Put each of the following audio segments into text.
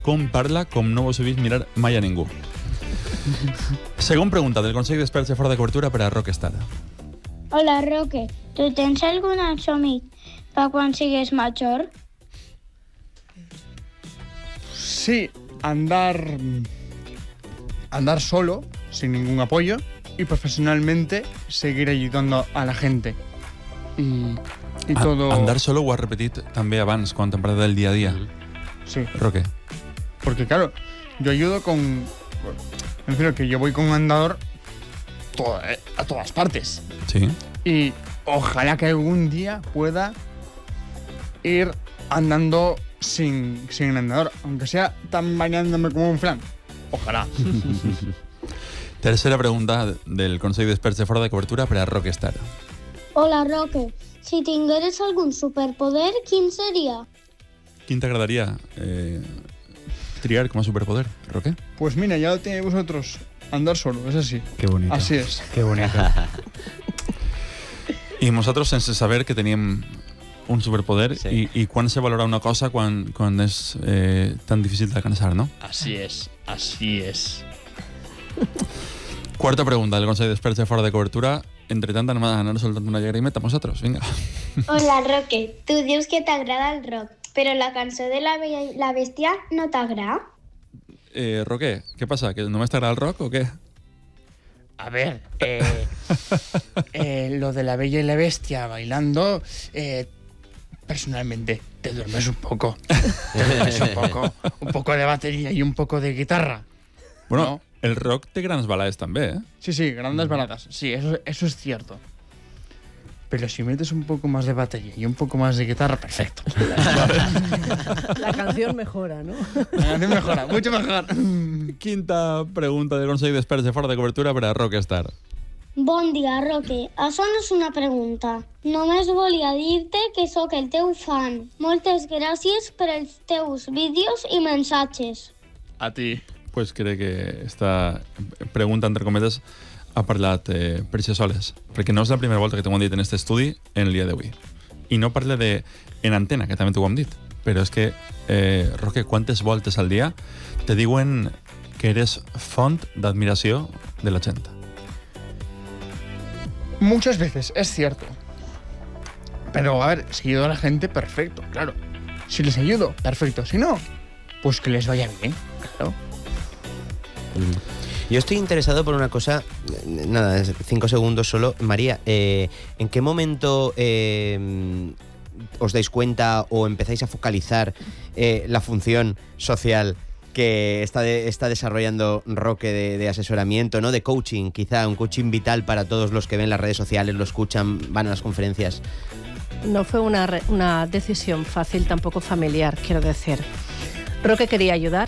com parla com no vos he vist mirar mai a ningú. Segona pregunta del Consell d'Experts de Fora de Cobertura per a Rockstar. Hola, Roque. ¿Tú tens algun somni para quan sigues major? Sí, andar solo, sin ningún apoyo, y profesionalmente seguir ayudando a la gente. Y todo... Andar solo ho has repetit també abans, quan t'hem parlat del dia a dia. Sí. Roque. Porque claro, yo ayudo con... Me refiero que yo voy con un andador a todas partes. Sí. Y ojalá que algún día pueda ir andando sin andador, aunque sea tan bañándome como un flan. Ojalá. Tercera pregunta del Consell d'Experts de Fora de Cobertura per a Rockstar. Hola, Roque. Si tingueres algun superpoder, quin seria? Quin t'agradaria triar com a superpoder, Roque? Pues mira, ya lo tenéis vosotros. Andar solo, es así. Qué bonito. Así es. Qué bonito. I nosaltres, sense saber que teníem un superpoder, Sí. i quan se valora una cosa quan és tan difícil d'alcançar, no? Así es, así es. Quarta pregunta del Consell d'Experts de Fora de Cobertura. Entre tant, anem a anar soltant una llagrimeta amb nosaltres. Vinga. Hola, Roque. Tu dius que t'agrada el rock, però la cançó de la Bella i la Bèstia no t'agrada? Roque, què passa? Que només t'agrada el rock o què? A ver, lo de la Bella y la Bestia bailando, personalmente, te duermes un poco. Un poco de batería y un poco de guitarra. Bueno, No. el rock té grans balades també, eh? Sí, grandes baladas. Sí, eso es cierto. Pero si metes un poco más de batería y un poco más de guitarra, perfecto. La canción mejora, ¿no? La canción mejora, mucho mejor. Quinta pregunta del Consell d'Experts de Fora de Cobertura per a Rockstar. Bon dia, Roque. Això no és una pregunta. Només volia dir-te que sóc el teu fan. Moltes gràcies per els teus vídeos i missatges. A ti. Pues crec que esta pregunta, entre cometes, ha parlat per si soles, perquè no és la primera volta que t'ho han dit en aquest estudi en el dia d'avui. I no parle de en antena, que també t'ho hem dit, però és que, Roque, quantes voltes al dia te diuen que eres font d'admiració de la gent? Muchas veces, es cierto. Pero, a ver, si ayudo a la gente, perfecto, claro. Si les ayudo, perfecto. Si no, pues que les vaya bien, claro. Yo estoy interesado por una cosa, nada, 5 segundos solo. María, ¿en qué momento os dais cuenta o empezáis a focalizar la función social que está desarrollando Roque de asesoramiento, ¿no? De coaching, quizá un coaching vital para todos los que ven las redes sociales, lo escuchan, van a las conferencias? No fue una decisión fácil, tampoco familiar, quiero decir. Roque quería ayudar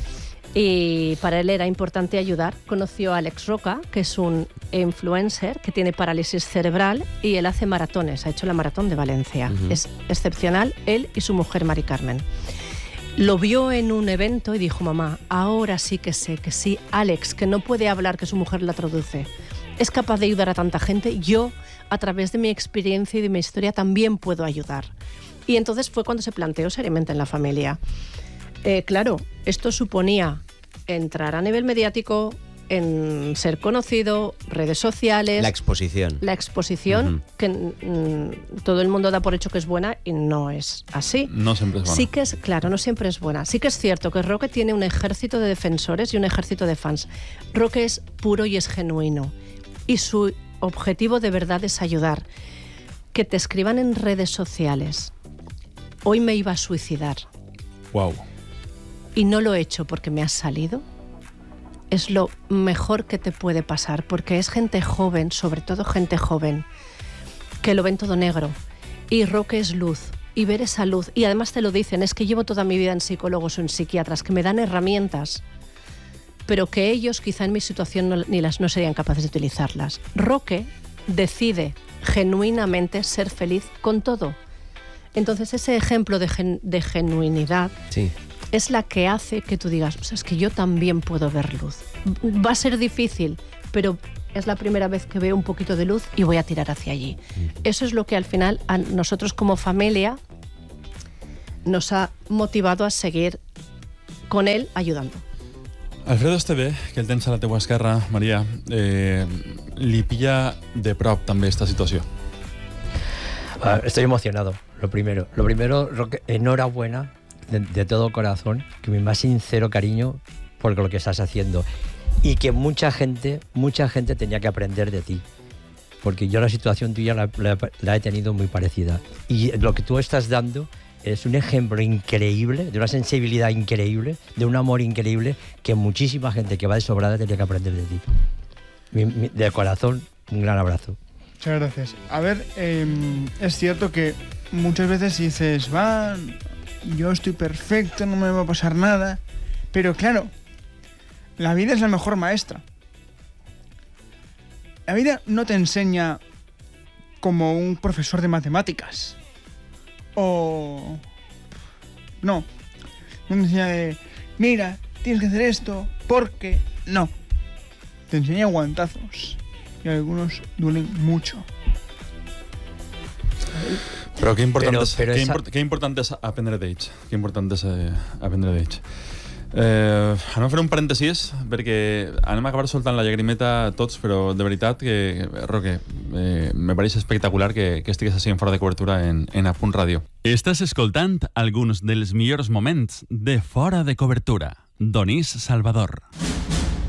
y para él era importante ayudar. Conoció a Alex Roca, que es un influencer que tiene parálisis cerebral y él hace maratones, ha hecho la maratón de Valencia. Uh-huh. Es excepcional, él y su mujer Mari Carmen. Lo vio en un evento y dijo, mamá, ahora sí que sé que sí, Alex, que no puede hablar, que su mujer la traduce, es capaz de ayudar a tanta gente, yo, a través de mi experiencia y de mi historia, también puedo ayudar. Y entonces fue cuando se planteó seriamente en la familia. Claro, esto suponía entrar a nivel mediático, en ser conocido, redes sociales... La exposición. La exposición, que todo el mundo da por hecho que es buena y no es así. No siempre es buena. Sí que es, claro, no siempre es buena. Sí que es cierto que Roque tiene un ejército de defensores y un ejército de fans. Roque es puro y es genuino. Y su objetivo de verdad es ayudar. Que te escriban en redes sociales. Hoy me iba a suicidar. Wow. Y no lo he hecho porque me has salido. Es lo mejor que te puede pasar, porque es gente joven, sobre todo gente joven, que lo ven todo negro. Y Roque es luz, y ver esa luz, y además te lo dicen, es que llevo toda mi vida en psicólogos o en psiquiatras, que me dan herramientas, pero que ellos quizá en mi situación no serían capaces de utilizarlas. Roque decide genuinamente ser feliz con todo. Entonces ese ejemplo de genuinidad... Sí. Es la que hace que tú digas, o sea, es que yo también puedo ver luz. Va a ser difícil, pero es la primera vez que veo un poquito de luz y voy a tirar hacia allí. Eso es lo que al final a nosotros como familia nos ha motivado a seguir con él ayudando. Alfredo Esteve, que el tens a la teua esquerra, Maria, li pilla de prop també esta situació. Estoy emocionado, lo primero. Lo primero, Roque, enhorabuena de todo corazón, que mi más sincero cariño por lo que estás haciendo. Y que mucha gente tenía que aprender de ti. Porque yo la situación tuya la he tenido muy parecida. Y lo que tú estás dando es un ejemplo increíble, de una sensibilidad increíble, de un amor increíble, que muchísima gente que va de sobrada tenía que aprender de ti. De corazón, un gran abrazo. Muchas gracias. A ver, es cierto que muchas veces dices, yo estoy perfecto, no me va a pasar nada. Pero claro, la vida es la mejor maestra. La vida no te enseña como un profesor de matemáticas. No te enseña de, mira, tienes que hacer esto, porque no. Te enseña guantazos. Y algunos duelen mucho. Però que important és aprendre d'ells. Que important és aprendre d'ells. Anem a fer un parèntesis perquè anem a acabar soltant la llagrimeta tots, però de veritat que, Roque, me pareix espectacular que estigués així en Fora de Cobertura en A Punt Ràdio. Estàs escoltant alguns dels millors moments de Fora de Cobertura. Donís Salvador.